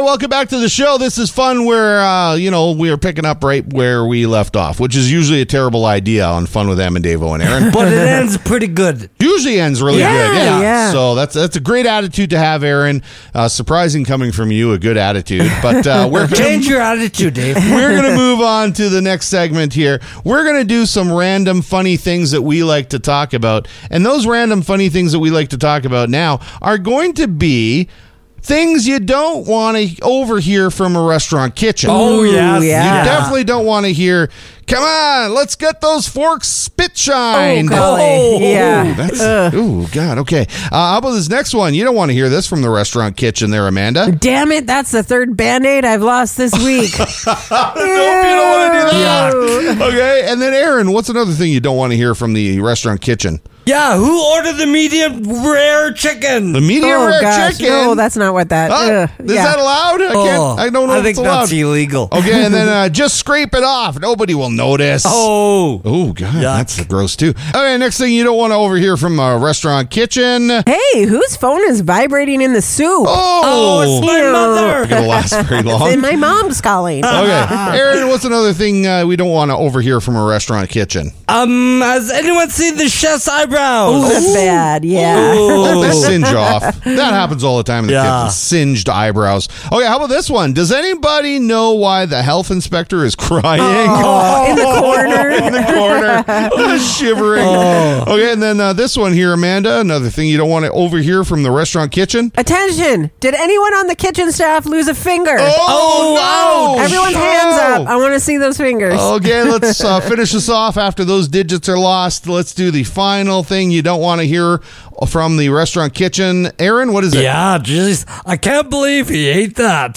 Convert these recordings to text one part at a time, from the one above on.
welcome back to the show. This is fun where, we are picking up right where we left off, which is usually a terrible idea on Fun with Em and Davo and Aaron. But it ends pretty good. Usually ends really good. Yeah. So that's a great attitude to have, Aaron. Surprising coming from you, a good attitude. But Change your attitude, Dave. We're going to move on to the next segment here. We're going to do some random funny things that we like to talk about. And those random funny things that we like to talk about now are going to be things you don't want to overhear from a restaurant kitchen. Oh, yes. You Yeah. definitely don't want to hear, come on, let's get those forks spit shined. Yeah. Ooh, God, okay. How about this next one? You don't want to hear this from the restaurant kitchen there, Amanda. Damn it, that's the third Band-Aid I've lost this week. Nope, you don't want to do that. Okay, and then Aaron, what's another thing you don't want to hear from the restaurant kitchen? Yeah, who ordered the medium rare chicken? The medium rare gosh. chicken. No, that's not what that Is that allowed? I don't know if think it's allowed. that's illegal. Okay, and then just scrape it off. Nobody will notice. Oh, God, yuck. that's gross too. Okay, next thing you don't want to overhear from a restaurant kitchen. Hey, whose phone is vibrating in the soup? it's my mother. Not gonna last very long. And my mom's calling. Okay, Aaron, what's another thing we don't want to overhear from a restaurant kitchen? Has anyone seen the chef's eyebrows? Oh, that's bad. Yeah. Let that singe off. That happens all the time in the Yeah. kitchen. Singed eyebrows. Okay, how about this one? Does anybody know why the health inspector is crying? In the corner. In the corner. Shivering. Okay, and then this one here, Amanda. Another thing you don't want to overhear from the restaurant kitchen. Attention! Did anyone on the kitchen staff lose a finger? Oh, no! Everyone's hands up. I want to see those fingers. Okay, let's finish this off after those digits are lost. Let's do the final thing you don't want to hear from the restaurant kitchen. Aaron, what is it? Yeah, jeez. I can't believe he ate that.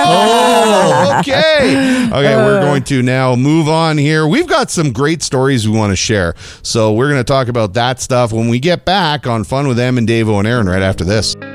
Oh, okay. Okay, we're going to now move on here. We've got some great stories we want to share. So we're going to talk about that stuff when we get back on Fun with Em and Davo and Aaron right after this.